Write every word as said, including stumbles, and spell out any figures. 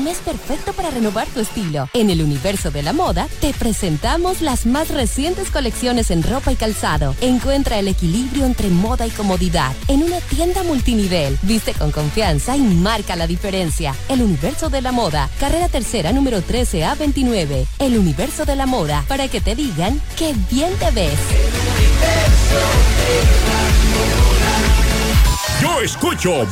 mes perfecto para renovar tu estilo. En el universo de la moda, te presentamos las más recientes colecciones en ropa y calzado. Encuentra el equilibrio entre moda y comodidad en una tienda multinivel. Viste con confianza y marca la diferencia. El universo de la moda, carrera tercera, número trece A veintinueve. El universo de la moda, para que te digan qué bien te ves. Yo escucho